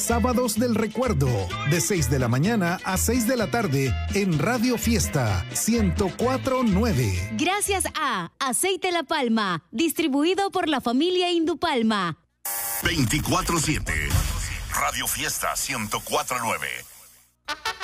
Sábados del Recuerdo, de 6 de la mañana a 6 de la tarde en Radio Fiesta 104.9. Gracias a Aceite La Palma, distribuido por la familia Indupalma. 24/7. Radio Fiesta 104.9.